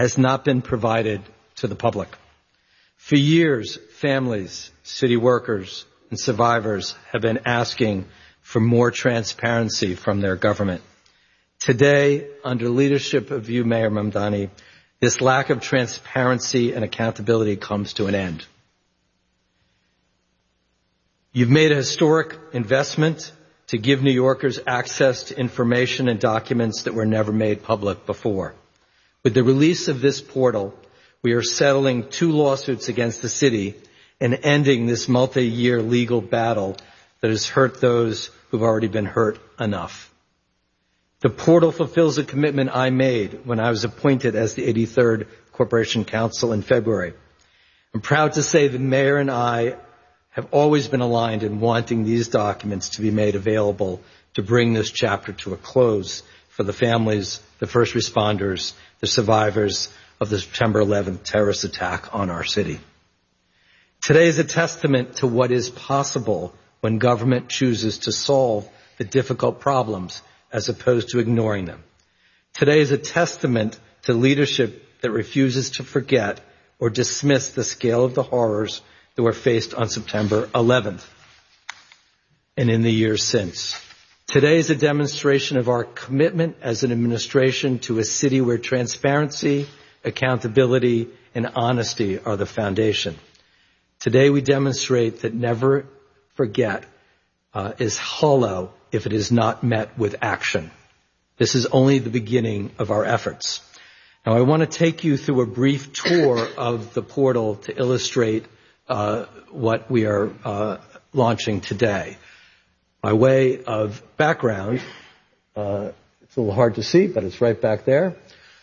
has not been provided to the public. For years, families, city workers, and survivors have been asking for more transparency from their government. Today, under leadership of you, Mayor Mamdani, this lack of transparency and accountability comes to an end. You've made a historic investment to give New Yorkers access to information and documents that were never made public before. With the release of this portal, we are settling 2 lawsuits against the city and ending this multi-year legal battle that has hurt those who've already been hurt enough. The portal fulfills a commitment I made when I was appointed as the 83rd Corporation Counsel in February. I'm proud to say the mayor and I have always been aligned in wanting these documents to be made available to bring this chapter to a close for the families, the first responders, the survivors of the September 11th terrorist attack on our city. Today is a testament to what is possible when government chooses to solve the difficult problems as opposed to ignoring them. Today is a testament to leadership that refuses to forget or dismiss the scale of the horrors that were faced on September 11th and in the years since. Today is a demonstration of our commitment as an administration to a city where transparency, accountability, and honesty are the foundation. Today we demonstrate that never forget is hollow if it is not met with action. This is only the beginning of our efforts. Now I want to take you through a brief tour of the portal to illustrate what we are launching today. By way of background, it's a little hard to see, but it's right back there.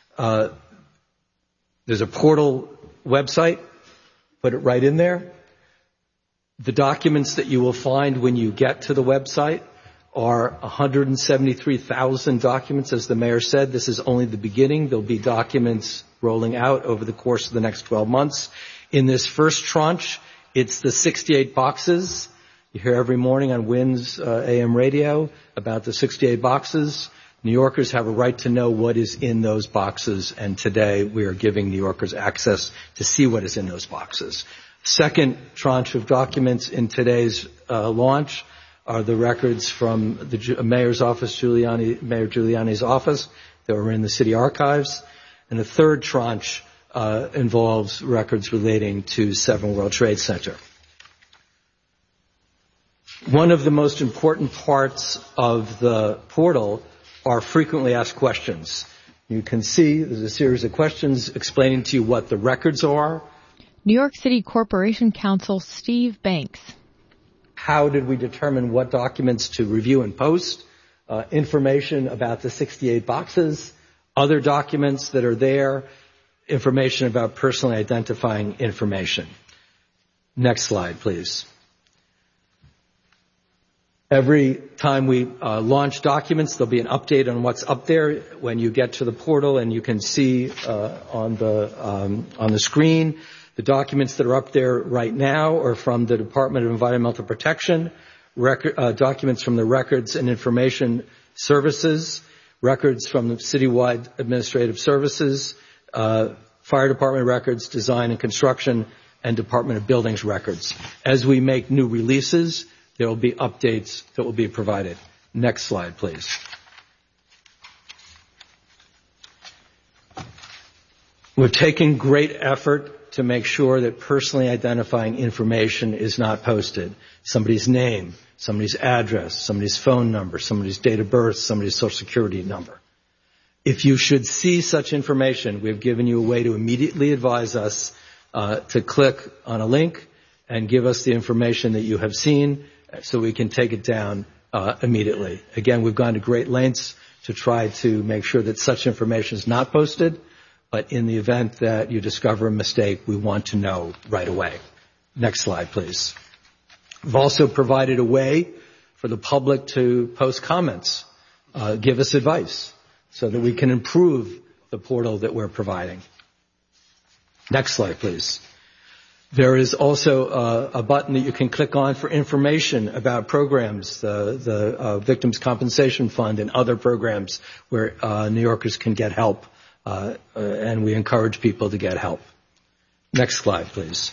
There's a portal website. Put it right in there. The documents that you will find when you get to the website are 173,000 documents. As the mayor said, this is only the beginning. There'll be documents rolling out over the course of the next 12 months. In this first tranche, it's the 68 boxes. You hear every morning on WINS AM radio about the 68 boxes. New Yorkers have a right to know what is in those boxes, and today we are giving New Yorkers access to see what is in those boxes. Second tranche of documents in today's launch are the records from the mayor's office, Mayor Giuliani's office, that were in the city archives. And the third tranche involves records relating to 7 World Trade Center. One of the most important parts of the portal are frequently asked questions. You can see there's a series of questions explaining to you what the records are. New York City Corporation Counsel Steve Banks. How did we determine what documents to review and post? Information about the 68 boxes, other documents that are there, information about personally identifying information. Next slide, please. Every time we launch documents, there'll be an update on what's up there when you get to the portal, and you can see on the screen the documents that are up there right now are from the Department of Environmental Protection, documents from the Records and Information Services, records from the Citywide Administrative Services, Fire Department records, Design and Construction, and Department of Buildings records. As we make new releases, there will be updates that will be provided. Next slide, please. We're taking great effort to make sure that personally identifying information is not posted. Somebody's name, somebody's address, somebody's phone number, somebody's date of birth, somebody's social security number. If you should see such information, we've given you a way to immediately advise us to click on a link and give us the information that you have seen, so we can take it down immediately. Again, we've gone to great lengths to try to make sure that such information is not posted, but in the event that you discover a mistake, we want to know right away. Next slide, please. We've also provided a way for the public to post comments, give us advice, so that we can improve the portal that we're providing. Next slide, please. There is also a button that you can click on for information about programs, the Victims' Compensation Fund and other programs where New Yorkers can get help and we encourage people to get help. Next slide, please.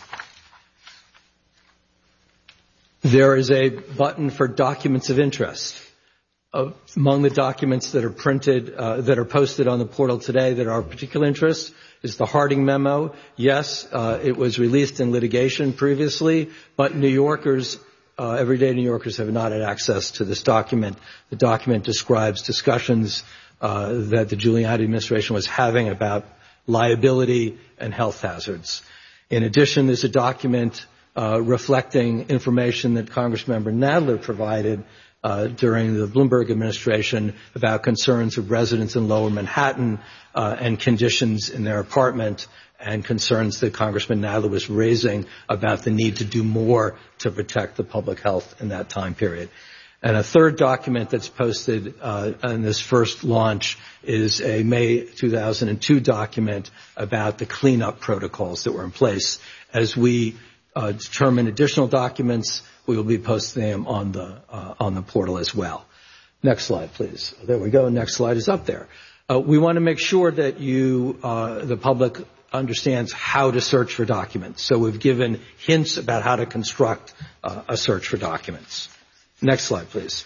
There is a button for documents of interest. Among the documents that are printed, that are posted on the portal today that are of particular interest is the Harding memo. Yes, it was released in litigation previously, but New Yorkers, everyday New Yorkers have not had access to this document. The document describes discussions that the Giuliani administration was having about liability and health hazards. In addition, there's a document reflecting information that Congressmember Nadler provided during the Bloomberg administration about concerns of residents in Lower Manhattan and conditions in their apartment, and concerns that Congressman Nadler was raising about the need to do more to protect the public health in that time period. And a third document that's posted in this first launch is a May 2002 document about the cleanup protocols that were in place. As we determine additional documents, we will be posting them on the portal as well. Next slide, please. There we go. Next slide is up there. We want to make sure that the public understands how to search for documents. So we've given hints about how to construct a search for documents. Next slide, please.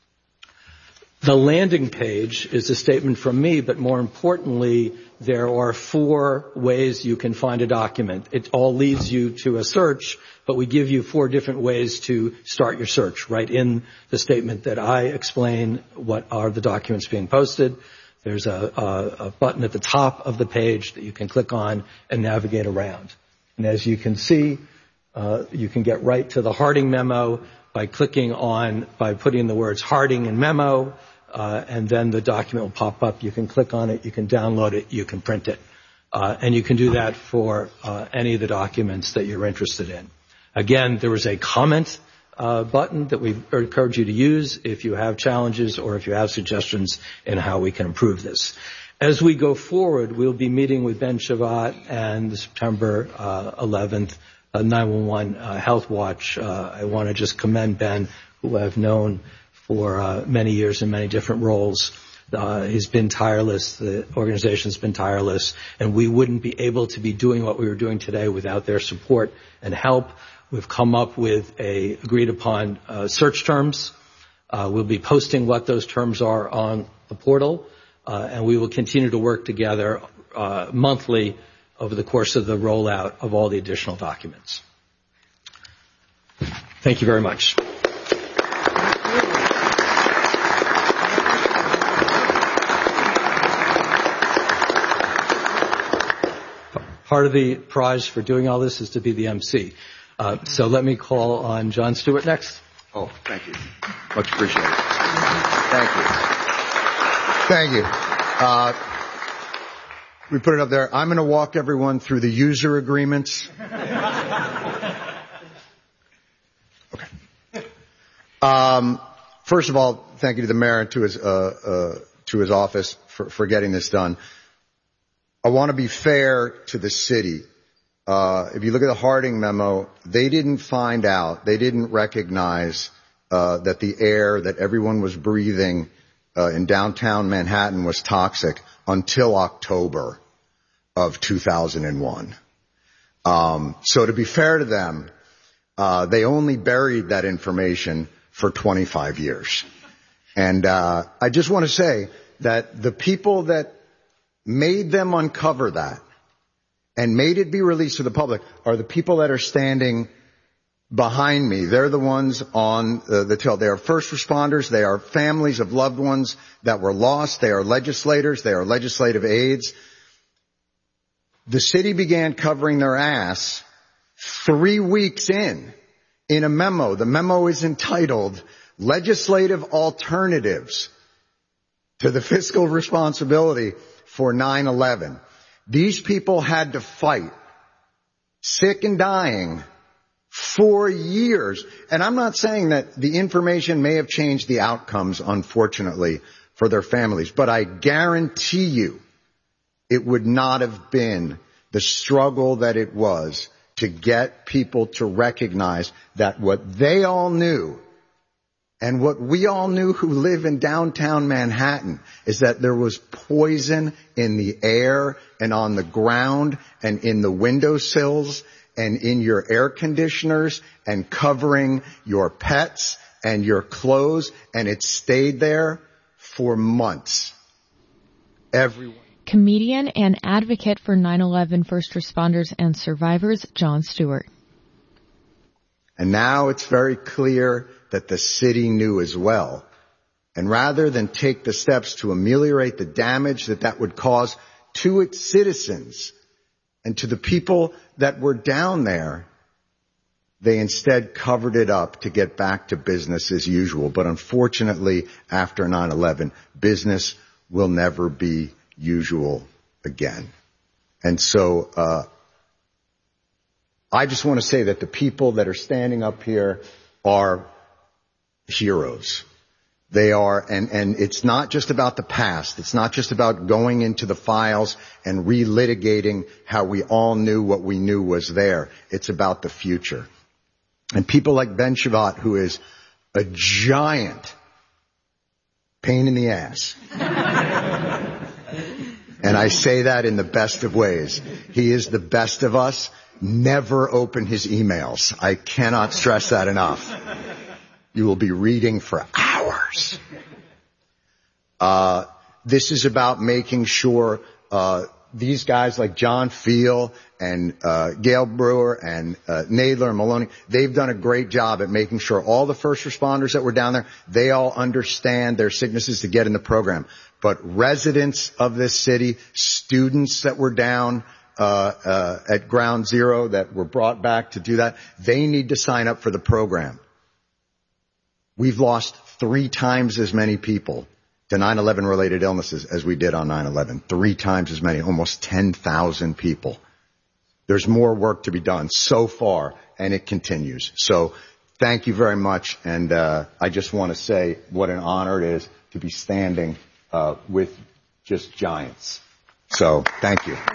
The landing page is a statement from me, but more importantly, there are 4 ways you can find a document. It all leads you to a search, but we give you 4 different ways to start your search. Right in the statement that I explain what are the documents being posted, there's a button at the top of the page that you can click on and navigate around. And as you can see, you can get right to the Harding memo by putting the words Harding and memo, and then the document will pop up. You can click on it, you can download it, you can print it. And you can do that for any of the documents that you're interested in. Again, there is a comment button that we encourage you to use if you have challenges or if you have suggestions in how we can improve this. As we go forward, we'll be meeting with Ben Shavat and the September 11th 911 Health Watch. I want to just commend Ben, who I've known for many years in many different roles. He's been tireless. The organization's been tireless, and we wouldn't be able to be doing what we were doing today without their support and help. We've come up with agreed upon search terms. We'll be posting what those terms are on the portal, and we will continue to work together monthly over the course of the rollout of all the additional documents. Thank you very much. Part of the prize for doing all this is to be the MC. So let me call on Jon Stewart next. Oh, thank you. Much appreciated. Thank you. Thank you. We put it up there. I'm going to walk everyone through the user agreements. Okay. First of all, thank you to the mayor and to his office for getting this done. I want to be fair to the city. If you look at the Harding memo, they didn't recognize that the air that everyone was breathing in downtown Manhattan was toxic until October of 2001. So to be fair to them, they only buried that information for 25 years. And I just want to say that the people that made them uncover that and made it be released to the public are the people that are standing behind me. They're the ones on the tail. They are first responders. They are families of loved ones that were lost. They are legislators. They are legislative aides. The city began covering their ass 3 weeks in a memo. The memo is entitled Legislative Alternatives to the Fiscal Responsibility for 9/11. These people had to fight, sick and dying, for years. And I'm not saying that the information may have changed the outcomes, unfortunately, for their families, but I guarantee you it would not have been the struggle that it was to get people to recognize that what they all knew And what we all knew who live in downtown Manhattan is that there was poison in the air and on the ground and in the windowsills and in your air conditioners and covering your pets and your clothes, and it stayed there for months. Everyone. Comedian and advocate for 9/11 first responders and survivors, Jon Stewart. And now it's very clear that the city knew as well. And rather than take the steps to ameliorate the damage that would cause to its citizens and to the people that were down there, they instead covered it up to get back to business as usual. But unfortunately, after 9/11, business will never be usual again. And so, I just want to say that the people that are standing up here are heroes. They are, and it's not just about the past. It's not just about going into the files and relitigating how we all knew what we knew was there. It's about the future. And people like Ben Shabbat, who is a giant pain in the ass. And I say that in the best of ways. He is the best of us. Never open his emails. I cannot stress that enough. You will be reading for hours. This is about making sure these guys like John Feel and Gail Brewer and Nadler and Maloney, they've done a great job at making sure all the first responders that were down there, they all understand their sicknesses to get in the program. But residents of this city, students that were down at Ground Zero that were brought back to do that, they need to sign up for the program. We've lost 3 times as many people to 9/11 related illnesses as we did on 9/11. 3 times as many, almost 10,000 people. There's more work to be done so far, and it continues. So thank you very much, and I just want to say what an honor it is to be standing with just giants. So thank you.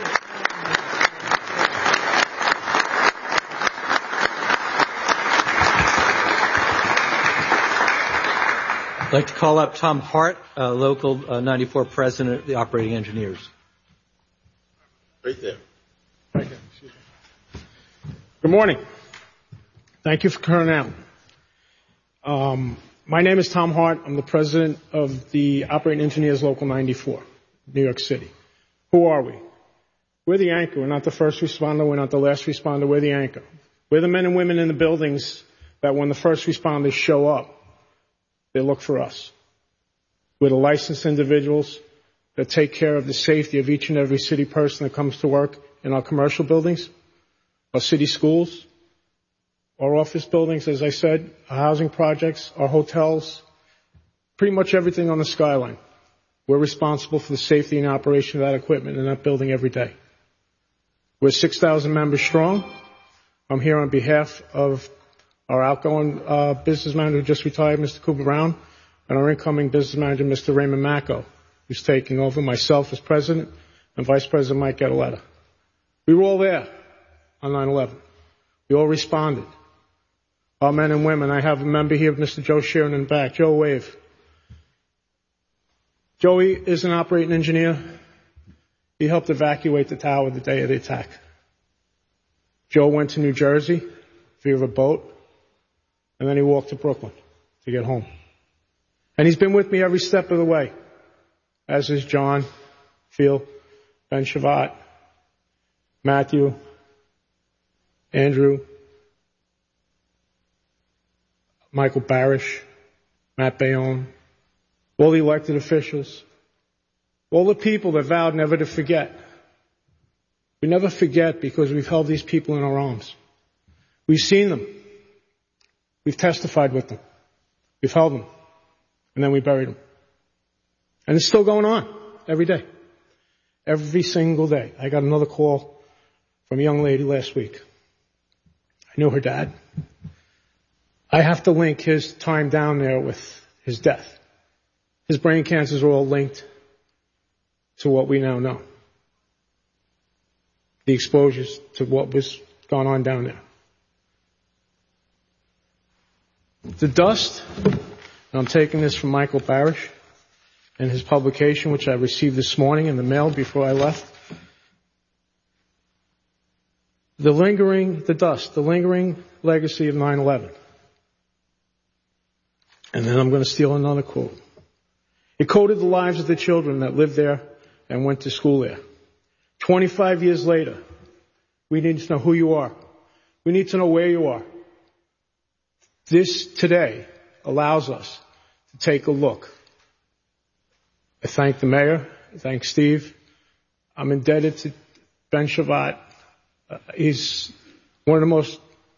I'd like to call up Tom Hart, local 94 president of the operating engineers. Right there. Right there. Good morning. Thank you for coming out. My name is Tom Hart. I'm the president of the operating engineers local 94, New York City. Who are we? We're the anchor. We're not the first responder. We're not the last responder. We're the anchor. We're the men and women in the buildings that when the first responders show up, they look for us. We're the licensed individuals that take care of the safety of each and every city person that comes to work in our commercial buildings, our city schools, our office buildings, as I said, our housing projects, our hotels, pretty much everything on the skyline. We're responsible for the safety and operation of that equipment in that building every day. We're 6,000 members strong. I'm here on behalf of our outgoing business manager who just retired, Mr. Cooper Brown, and our incoming business manager, Mr. Raymond Macco, who's taking over, myself as president, and Vice President Mike Gadaletta. We were all there on 9/11. We all responded. Our men and women. I have a member here, Mr. Joe Sheeran in the back. Joe, wave. Joey is an operating engineer. He helped evacuate the tower the day of the attack. Joe went to New Jersey via a boat, and then he walked to Brooklyn to get home. And he's been with me every step of the way, as is John Feel, Ben Shabbat, Matthew, Andrew, Michael Barish, Matt Bayonne, all the elected officials, all the people that vowed never to forget. We never forget because we've held these people in our arms. We've seen them. We've testified with them. We've held them. And then we buried them. And it's still going on every day. Every single day. I got another call from a young lady last week. I knew her dad. I have to link his time down there with his death. His brain cancers are all linked to what we now know. The exposures to what was going on down there. The dust, and I'm taking this from Michael Barish and his publication, which I received this morning in the mail before I left. The lingering legacy of 9/11. And then I'm going to steal another quote. It quoted the lives of the children that lived there and went to school there. 25 years later, we need to know who you are. We need to know where you are. This today allows us to take a look. I thank the mayor. I thank Steve. I'm indebted to Ben Shavat. He's one of the most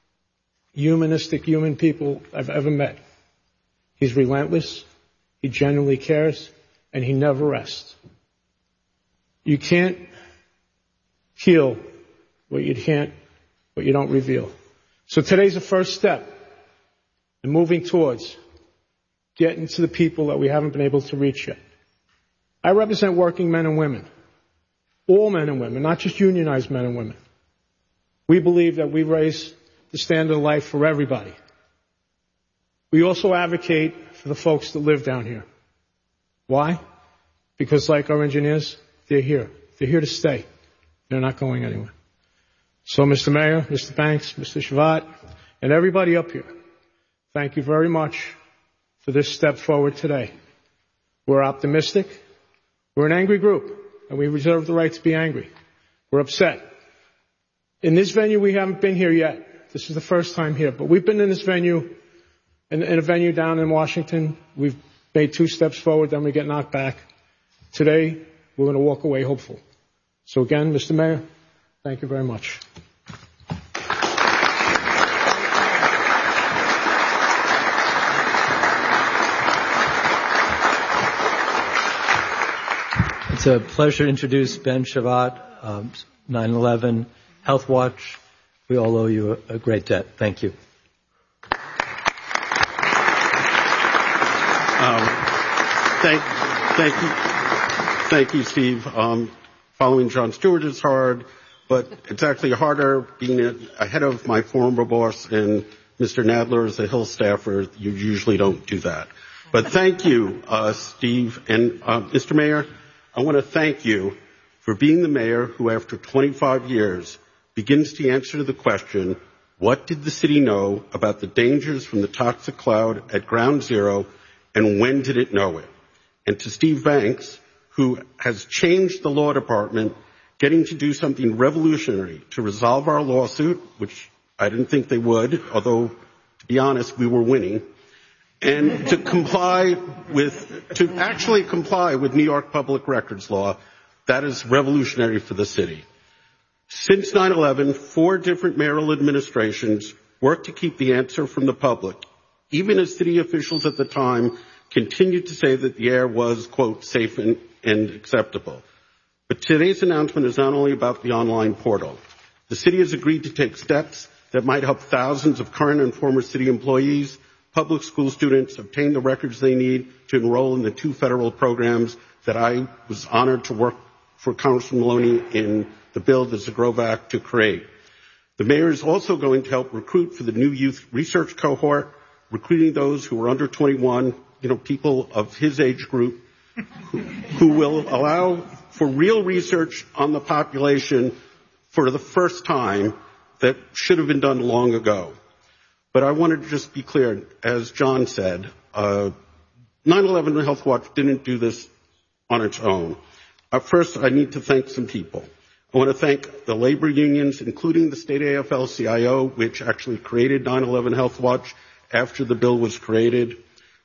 human people I've ever met. He's relentless. He genuinely cares, and he never rests. You can't heal what you don't reveal. So today's the first step in moving towards getting to the people that we haven't been able to reach yet. I represent working men and women, all men and women, not just unionized men and women. We believe that we raise the standard of life for everybody. We also advocate for the folks that live down here. Why? Because like our engineers, they're here. They're here to stay. They're not going anywhere. So Mr. Mayor, Mr. Banks, Mr. Shavat, and everybody up here, thank you very much for this step forward today. We're optimistic. We're an angry group, and we reserve the right to be angry. We're upset. In this venue, we haven't been here yet. This is the first time here, but we've been in this venue, in a venue down in Washington. We've made 2 steps forward, then we get knocked back. Today, we're going to walk away hopeful. So again, Mr. Mayor, thank you very much. It's a pleasure to introduce Ben Shavat, 9/11 Health Watch. We all owe you a great debt. Thank you. Thank you, Steve. Following Jon Stewart is hard, but it's actually harder being ahead of my former boss and Mr. Nadler as a Hill staffer. You usually don't do that. But thank you, Steve. And Mr. Mayor, I want to thank you for being the mayor who, after 25 years, begins to answer the question, what did the city know about the dangers from the toxic cloud at Ground Zero, and when did it know it? And to Steve Banks, who has changed the law department, getting to do something revolutionary to resolve our lawsuit, which I didn't think they would, although, to be honest, we were winning, and to actually comply with New York Public Records Law. That is revolutionary for the city. Since 9/11, 4 different mayoral administrations worked to keep the answer from the public, even as city officials at the time continued to say that the air was, quote, safe and acceptable. But today's announcement is not only about the online portal. The city has agreed to take steps that might help thousands of current and former city employees, public school students obtain the records they need to enroll in the 2 federal programs that I was honored to work for Congressman Maloney in the bill that Zagrovac to create. The mayor is also going to help recruit for the new youth research cohort, recruiting those who are under 21, people of his age group, who will allow for real research on the population for the first time that should have been done long ago. But I wanted to just be clear, as John said, 9/11 Health Watch didn't do this on its own. First, I need to thank some people. I want to thank the labor unions, including the state AFL-CIO, which actually created 9/11 Health Watch after the bill was created.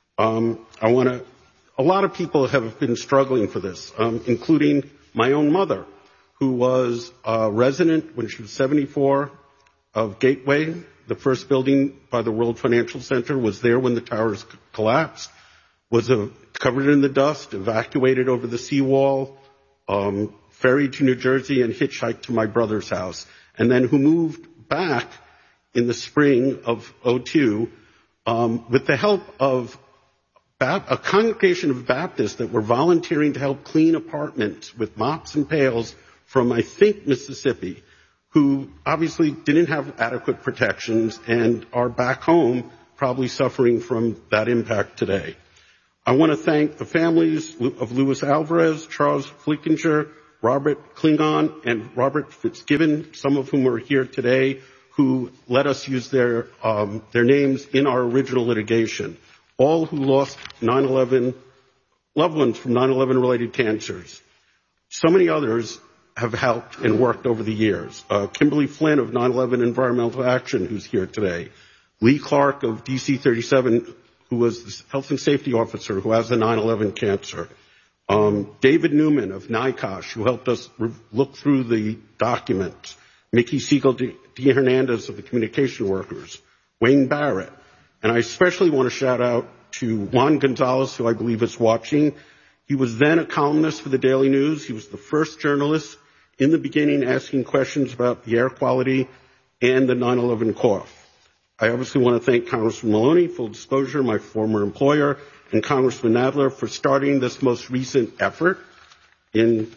A lot of people have been struggling for this, including my own mother, who was a resident when she was 74 of Gateway. The first building by the World Financial Center was there when the towers collapsed, was covered in the dust, evacuated over the seawall, ferried to New Jersey and hitchhiked to my brother's house, and then who moved back in the spring of 2002 with the help of a congregation of Baptists that were volunteering to help clean apartments with mops and pails from, I think, Mississippi, who obviously didn't have adequate protections and are back home probably suffering from that impact today. I want to thank the families of Luis Alvarez, Charles Flickinger, Robert Klingon, and Robert Fitzgibbon, some of whom are here today, who let us use their names in our original litigation, all who lost 9/11 loved ones from 9/11 related cancers. So many others have helped and worked over the years. Kimberly Flynn of 9/11 Environmental Action, who's here today. Lee Clark of DC 37, who was the health and safety officer who has the 9/11 cancer. David Newman of NICOSH, who helped us look through the documents. Mickey Siegel D. Hernandez of the communication workers. Wayne Barrett. And I especially want to shout out to Juan Gonzalez, who I believe is watching. He was then a columnist for the Daily News. He was the first journalist in the beginning asking questions about the air quality and the 9/11 cough. I obviously want to thank Congressman Maloney, full disclosure, my former employer, and Congressman Nadler for starting this most recent effort in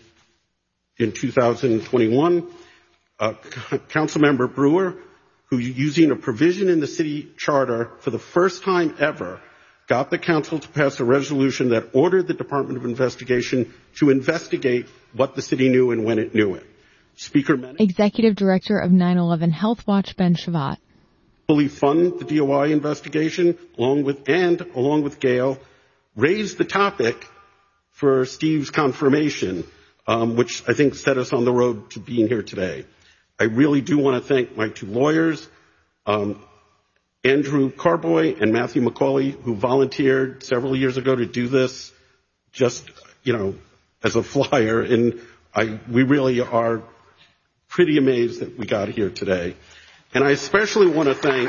2021. Councilmember Brewer, who, using a provision in the city charter for the first time ever, got the council to pass a resolution that ordered the Department of Investigation to investigate what the city knew and when it knew it. Speaker Menek, Executive Director of 9/11 Health Watch, Ben Shavat. Fully fund the DOI investigation, along with Gail, raised the topic for Steve's confirmation, which I think set us on the road to being here today. I really do want to thank my two lawyers, Andrew Carboy and Matthew McCauley, who volunteered several years ago to do this just, as a flyer. And we really are pretty amazed that we got here today. And I especially want to thank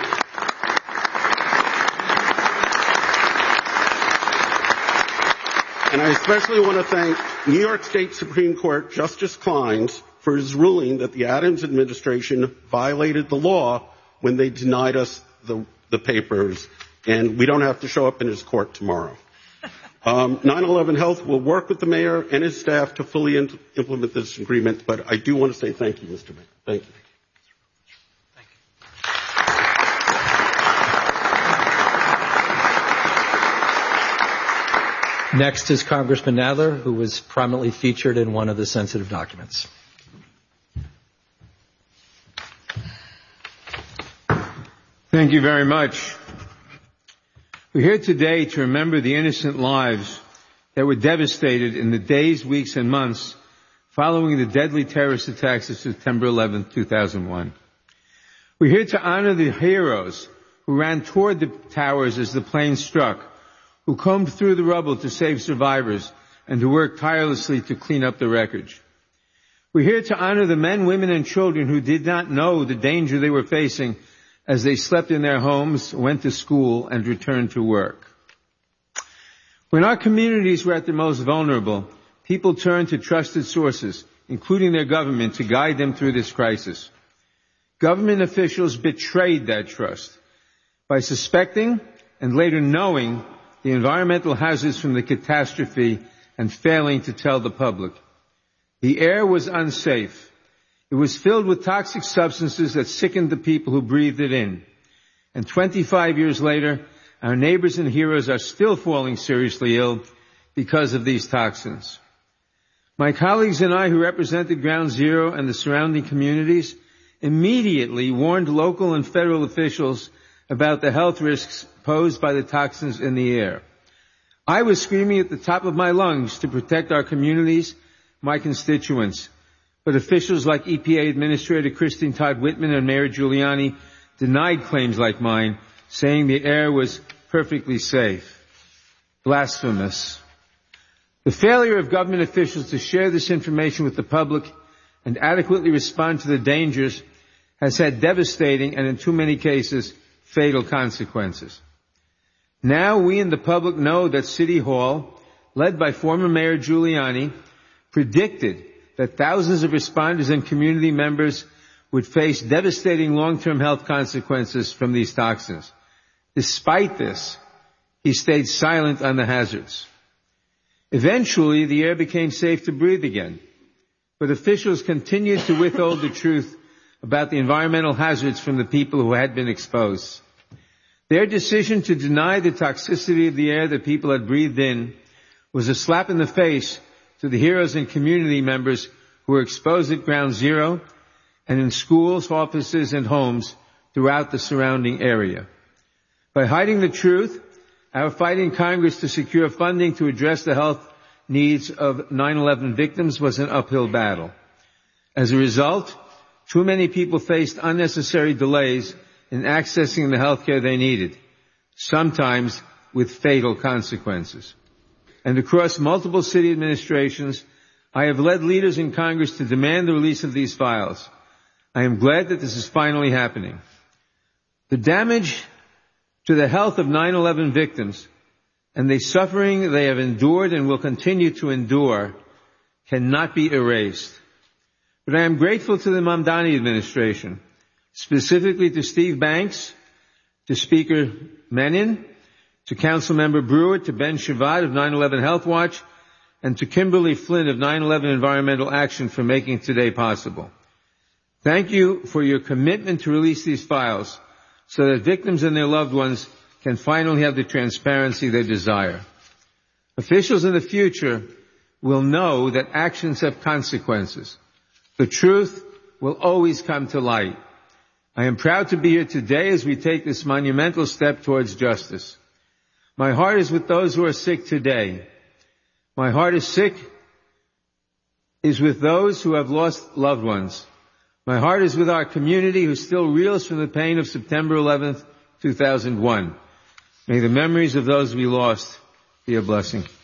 New York State Supreme Court Justice Kleins for his ruling that the Adams administration violated the law when they denied us the papers, and we don't have to show up in his court tomorrow. 9/11 Health will work with the mayor and his staff to fully implement this agreement, but I do want to say thank you, Mr. Mayor. Thank you. Next is Congressman Nadler, who was prominently featured in one of the sensitive documents. Thank you very much. We're here today to remember the innocent lives that were devastated in the days, weeks, and months following the deadly terrorist attacks of September 11, 2001. We're here to honor the heroes who ran toward the towers as the plane struck, who combed through the rubble to save survivors, and who worked tirelessly to clean up the wreckage. We're here to honor the men, women, and children who did not know the danger they were facing as they slept in their homes, went to school, and returned to work. When our communities were at their most vulnerable, people turned to trusted sources, including their government, to guide them through this crisis. Government officials betrayed that trust by suspecting and later knowing the environmental hazards from the catastrophe and failing to tell the public. The air was unsafe. It was filled with toxic substances that sickened the people who breathed it in. And 25 years later, our neighbors and heroes are still falling seriously ill because of these toxins. My colleagues and I, who represented Ground Zero and the surrounding communities, immediately warned local and federal officials about the health risks posed by the toxins in the air. I was screaming at the top of my lungs to protect our communities, my constituents. But officials like EPA Administrator Christine Todd Whitman and Mayor Giuliani denied claims like mine, saying the air was perfectly safe. Blasphemous. The failure of government officials to share this information with the public and adequately respond to the dangers has had devastating and, in too many cases, fatal consequences. Now we in the public know that City Hall, led by former Mayor Giuliani, predicted that thousands of responders and community members would face devastating long-term health consequences from these toxins. Despite this, he stayed silent on the hazards. Eventually, the air became safe to breathe again, but officials continued to withhold the truth about the environmental hazards from the people who had been exposed. Their decision to deny the toxicity of the air that people had breathed in was a slap in the face to the heroes and community members who were exposed at Ground Zero and in schools, offices, and homes throughout the surrounding area. By hiding the truth, our fight in Congress to secure funding to address the health needs of 9/11 victims was an uphill battle. As a result, too many people faced unnecessary delays in accessing the health care they needed, sometimes with fatal consequences. And across multiple city administrations, I have led leaders in Congress to demand the release of these files. I am glad that this is finally happening. The damage to the health of 9/11 victims and the suffering they have endured and will continue to endure cannot be erased. But I am grateful to the Mamdani administration, specifically to Steve Banks, to Speaker Menon, to Councilmember Brewer, to Ben Shabbat of 9/11 Health Watch, and to Kimberly Flynn of 9/11 Environmental Action for making today possible. Thank you for your commitment to release these files so that victims and their loved ones can finally have the transparency they desire. Officials in the future will know that actions have consequences. The truth will always come to light. I am proud to be here today as we take this monumental step towards justice. My heart is with those who are sick today. My heart is with those who have lost loved ones. My heart is with our community who still reels from the pain of September 11th, 2001. May the memories of those we lost be a blessing.